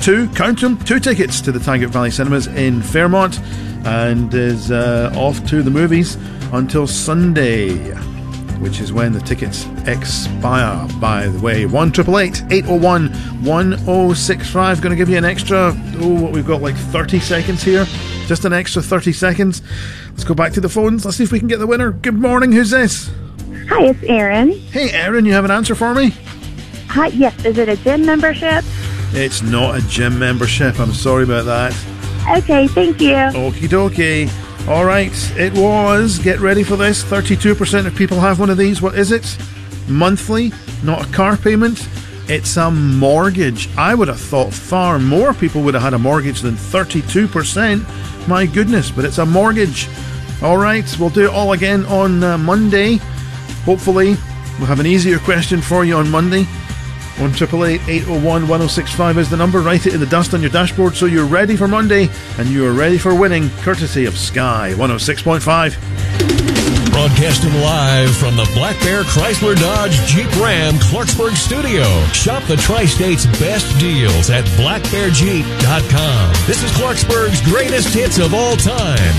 count them, 2 tickets to the Taggart Valley Cinemas in Fairmont, and is off to the movies until Sunday, which is when the tickets expire, by the way. 1-888-801-1065. Going to give you an extra, what we've got, like 30 seconds here. Just an extra 30 seconds. Let's go back to the phones. Let's see if we can get the winner. Good morning, who's this? Hi, it's Erin. Hey, Erin, you have an answer for me? Hi, yes. Is it a gym membership? It's not a gym membership. I'm sorry about that. Okay, thank you. Okie dokie. All right, it was, get ready for this, 32% of people have one of these. What is it? Monthly, not a car payment. It's a mortgage. I would have thought far more people would have had a mortgage than 32%. My goodness, but it's a mortgage. All right, we'll do it all again on Monday. Hopefully, we'll have an easier question for you on Monday. 1-888-801-1065 is the number. Write it in the dust on your dashboard so you're ready for Monday and you are ready for winning, courtesy of Sky 106.5. Broadcasting live from the Black Bear Chrysler Dodge Jeep Ram Clarksburg studio. Shop the Tri-State's best deals at blackbearjeep.com. This is Clarksburg's greatest hits of all time.